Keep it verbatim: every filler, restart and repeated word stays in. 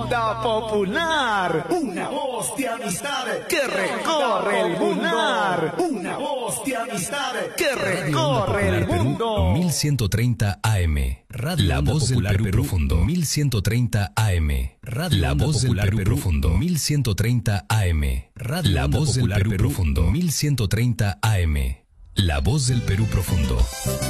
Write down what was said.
Onda Popular, una voz de amistad que recorre el mundo. Una voz de amistad que recorre el mundo. mil ciento treinta A M. Radio La Voz del Perú Profundo. mil ciento treinta A M. Radio La Voz del Perú Profundo. mil ciento treinta A M. Radio La Voz del Perú Profundo. mil ciento treinta A M. La Voz del Perú Profundo.